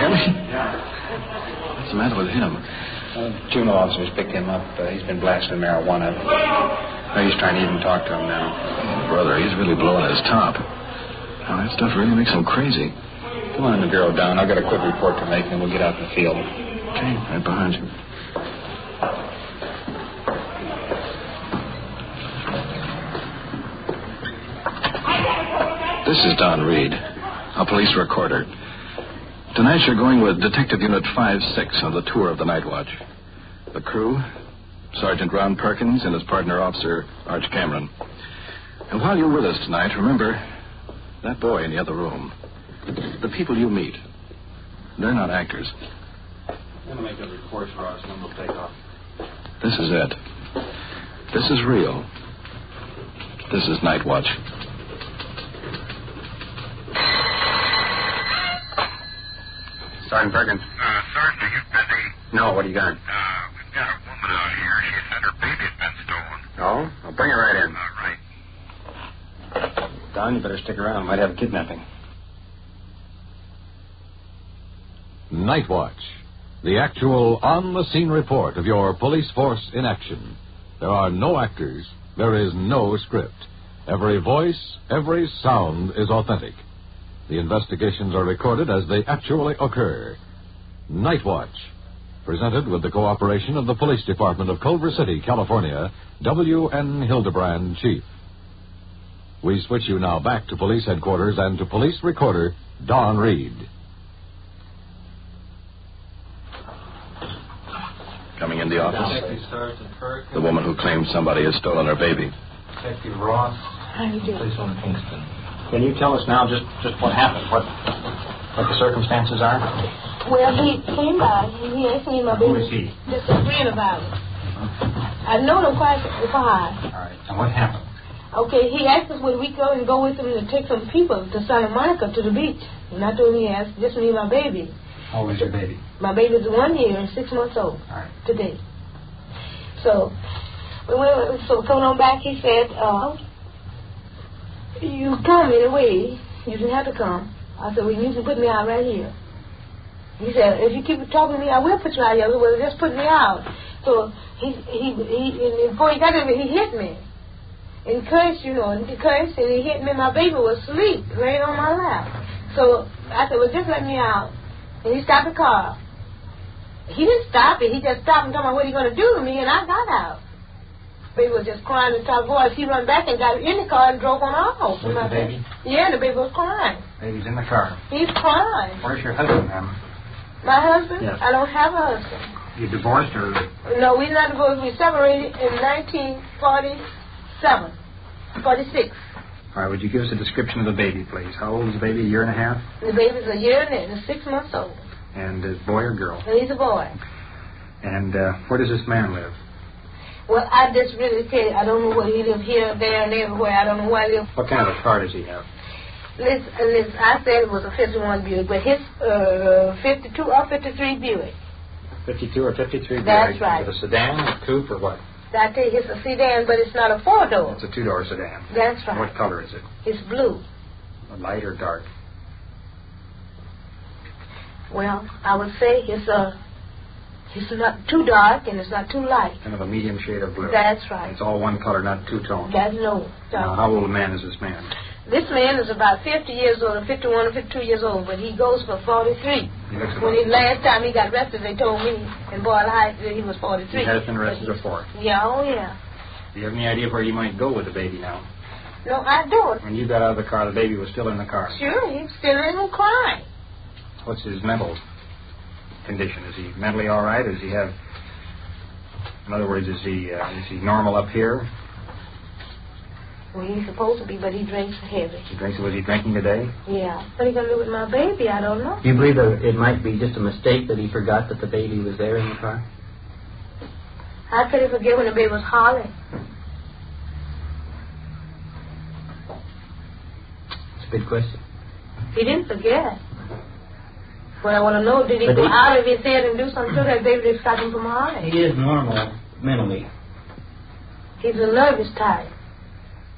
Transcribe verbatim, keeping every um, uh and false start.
me? Yeah. What's the matter with him? Uh, juvenile officers picked him up. Uh, he's been blasting marijuana. Uh, he's trying to even talk to him now. Oh, brother, he's really blowing his top. Now, that stuff really makes him crazy. Come on in the bureau, Don. I've got a quick report to make, and then we'll get out in the field. Okay, right behind you. This is Don Reed, a police recorder. Tonight you're going with Detective Unit five six on the tour of the Night Watch. The crew, Sergeant Ron Perkins and his partner officer, Arch Cameron. And while you're with us tonight, remember, that boy in the other room, the people you meet, they're not actors. I'm going to make a report for us, and then we'll take off. This is it. This is real. This is Night Watch. Sergeant Perkins. Uh, Sergeant, are you busy? No, what do you got? Uh, we've got a woman out here. She said her baby's been stolen. Oh? I'll bring her right in. All right. Don, you better stick around. Might have a kidnapping. Night Watch, the actual on-the-scene report of your police force in action. There are no actors. There is no script. Every voice, every sound is authentic. The investigations are recorded as they actually occur. Night Watch, presented with the cooperation of the Police Department of Culver City, California, W N Hildebrand, Chief. We switch you now back to police headquarters and to police recorder Don Reed. Coming in the office, Detective Sergeant Perkins. the woman who claims somebody has stolen her baby. Detective Ross. How you doing? Police on Kingston. Can you tell us now just, just what happened? What what the circumstances are? Well, he came by. He asked me my baby. Who is he? Just a friend of ours. I've known him quite a while. All right. And what happened? Okay, he asked us would we go and go with him to take some people to Santa Monica to the beach. And I told him yes, just me and my baby. How old is your baby? My baby's one year and six months old. All right. Today. So, we went, so coming on back, he said, uh, you come anyway. You didn't have to come. I said, well, you can put me out right here. He said, if you keep talking to me, I will put you out here. Well, just put me out. So he, he, he, and before he got in, he hit me. And cursed, you know, and he cursed, and he hit me. My baby was asleep, laying on my lap. So I said, well, just let me out. And he stopped the car. He didn't stop it. He just stopped and told me what he going to do to me, and I got out. Baby was just crying in the top voice. He ran back and got in the car and drove on off. With the baby? Yeah, the baby was crying. Baby's in the car. He's crying. Where's your husband, ma'am? My husband? Yes. I don't have a husband. You divorced or? No, we're not divorced. We separated in nineteen forty-seven, forty-six. All right, would you give us a description of the baby, please? How old is the baby? A year and a half? The baby's a year and six months old. And is boy or girl? And he's a boy. And uh, where does this man live? Well, I just really can't. I don't know where he lives here, there, and everywhere. I don't know where he lives. What kind of a car does he have? Listen, listen, I said it was a fifty-one Buick, but his uh, fifty-two or fifty-three Buick. fifty-two or fifty-three That's Buick? right. Is it a sedan, a coupe, or what? I tell you, it's a sedan, but it's not a four-door. It's a two-door sedan. That's right. What color is it? It's blue. Light or dark? Well, I would say it's a, it's not too dark and it's not too light. Kind of a medium shade of blue. That's right. It's all one color, not two-tone. That's no. Now, how old a man is this man? This man is about fifty years old, or fifty-one or fifty-two years old, but he goes for forty-three. He looks about When he, last time he got arrested, they told me in Boyle Heights that he was forty-three. He has been arrested before. Yeah, oh yeah. Do you have any idea where you might go with the baby now? No, I don't. When you got out of the car, the baby was still in the car. Sure, he's still in and crying. What's his mental condition? Is he mentally all right? Does he have, in other words, is he uh, is he normal up here? Well, he's supposed to be, but he drinks heavy. He drinks. Was he drinking today? Yeah. What are you going to do with my baby? I don't know. Do you believe that it might be just a mistake that he forgot that the baby was there in the car? How could he forget when the baby was hollering? It's a good question. He didn't forget. What I want to know, did he But go he- out of his head and do something to that baby to stop him from hollering? He is normal mentally. He's a nervous type.